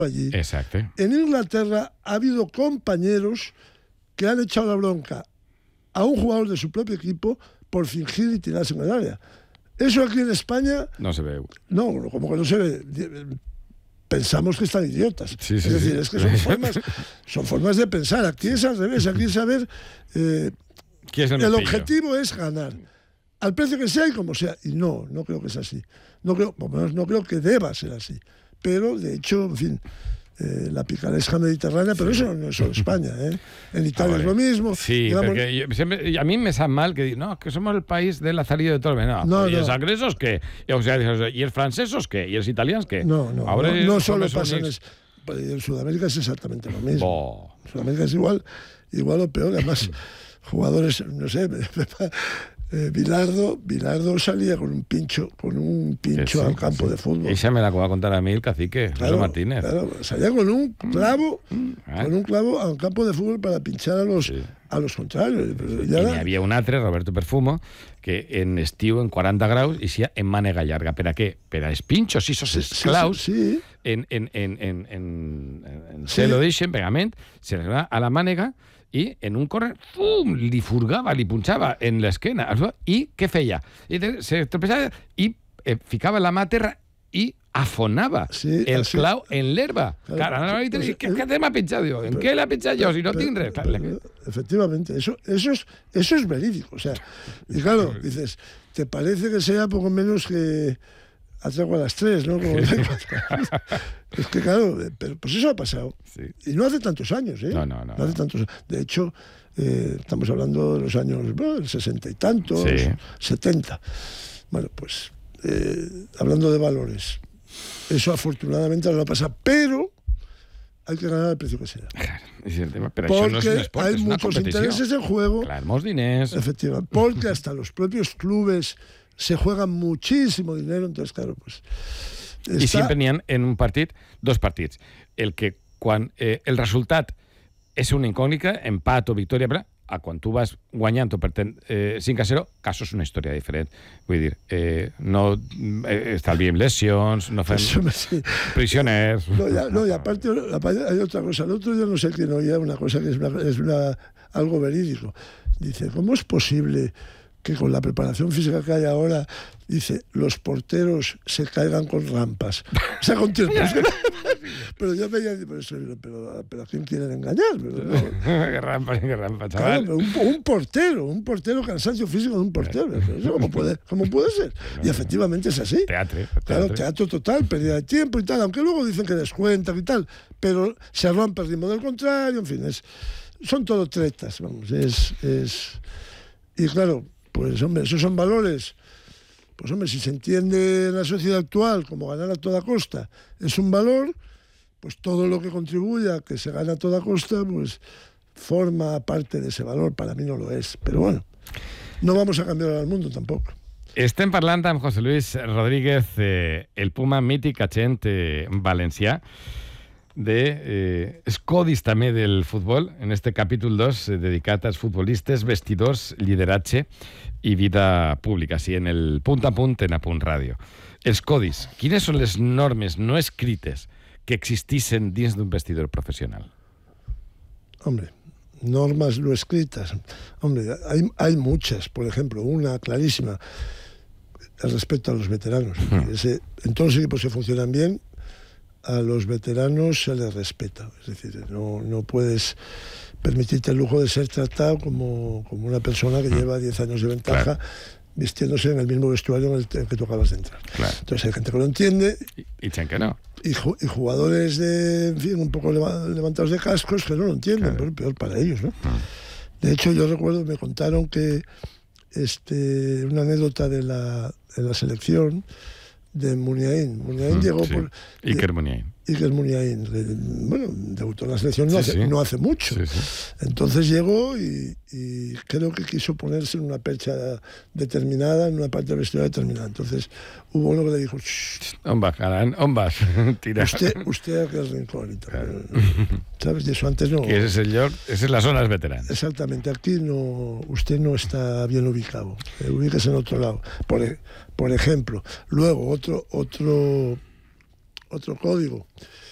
allí. Exacto. En Inglaterra ha habido compañeros que han echado la bronca a un jugador de su propio equipo por fingir y tirarse en el área. Eso aquí en España... No se ve. No, como que no se ve. Pensamos que están idiotas. Sí, es decir, es que son formas de pensar. Aquí es al revés. Aquí es saber... el objetivo es ganar. Al precio que sea y como sea. Y no creo que sea así. No creo que deba ser así. Pero, de hecho, en fin... la picaresca mediterránea, pero eso no es solo España, ¿eh? En Italia es lo mismo. Sí, digamos, porque a mí me sabe mal que digan, no, que somos el país de la salida de todo. No, ¿y los anglesos qué? O sea, ¿y los francesos qué? ¿Y los italianos qué? No solo pasa en Sudamérica es exactamente lo mismo. Sudamérica es igual o peor. Además, jugadores, no sé... Bilardo salía con un pincho al campo de fútbol. Esa me la va a contar a mí el cacique, José Martínez. Claro, salía con un clavo al campo de fútbol para pinchar a los contrarios. Y había un altre, Roberto Perfumo, que en estiu en 40 graus i sia en mànega llarga. Per a què? Per a els pinxos i esos esclaus en se lo deixen, pegament, se les va a la mànega i en un correr, ¡pum!, li furgava, li punxava en l'esquena. I què feia? Se tropezava i ficava la mà a terra i afonava el clau en l'herba. Claro, ¿qué te m'ha pinchado? Digo, ¿en qué le ha pinchado yo? Si no tinc res. Efectivamente, eso es verídico. O sea, y claro, dices, ¿te parece que sea poco menos que atraco a las 3, ¿no? Es que claro, pero pues eso ha pasado. Sí. Y no hace tantos años, ¿eh? No hace tantos. De hecho, estamos hablando de los años 60 y tantos, 70. Bueno, pues, hablando de valores, eso afortunadamente no pasa, pero hay que ganar el precio que sea. Claro, es el tema. Pero porque eso no es un sport, hay es una muchos competición. intereses en juego. Claro, diners. Efectivamente, porque hasta los propios clubes se juegan muchísimo dinero, entonces claro, pues... I sempre n'hi ha en un partit, dos partits. El que quan el resultat és una incògnita, empat o victòria, a quan tu vas guanyant o perdent 5-0, caso és una història diferent. Vull dir, no estalviem lesions, no fem prisioners... No, y aparte hay otra cosa. El otro día no sé quién oía una cosa que es algo verídico. Dice, ¿cómo es posible que con la preparación física que hay ahora, dice, los porteros se caigan con rampas? O sea, con tiempos. Pero yo veía, pero ¿a quién quieren engañar? ¿Qué rampa, chaval? Claro, un portero, cansancio físico de un portero. ¿Eso cómo puede ser? Y efectivamente es así. Teatro total, pérdida de tiempo y tal, aunque luego dicen que descuentan y tal, pero se rompe el ritmo del contrario, en fin, son todo tretas, vamos, y claro, pues hombre, esos son valores. Pues hombre, si se entiende en la sociedad actual como ganar a toda costa es un valor, pues todo lo que contribuya a que se gane a toda costa, pues forma parte de ese valor. Para mí no lo es, pero bueno, no vamos a cambiar al mundo tampoco. Estem parlant amb José Luis Rodríguez, el Puma mític agent valencià, els codis també del futbol, en este capítol 2 dedicat als futbolistes, vestidors, lideratge i vida pública, així en el punt a punt en A Punt Ràdio. Els codis, quines són les normes no escrites que existissin dins d'un vestidor professional? Hombre, normas no escritas. Hombre, hay muchas. Por ejemplo, una clarísima, el respeto a los veteranos. En todos los equipos que funcionan bien, a los veteranos se les respeta. Es decir, no puedes permitirte el lujo de ser tratado como una persona que lleva 10 años de ventaja, vistiéndose en el mismo vestuario en el que tú acabas de entrar. Claro. Entonces hay gente que lo entiende. Y gente que no. Y jugadores un poco levantados de cascos que no lo entienden, pero peor para ellos, ¿no? De hecho, yo recuerdo, me contaron que una anécdota de la selección de Muniain. Muniain llegó por... Iker Muniain. Bueno, debutó en la selección no hace mucho. Sí. Entonces llegó y creo que quiso ponerse en una percha determinada, en una parte del vestuario determinada. Entonces hubo uno que le dijo, ¿On vas? Tira. Usted aquel rincón y tal. Claro. ¿Sabes? Y eso antes no... Que esa es la zona de los veteranos. Exactamente. Aquí usted no está bien ubicado. Ubíquese en otro lado. Por ejemplo. Luego, otro código.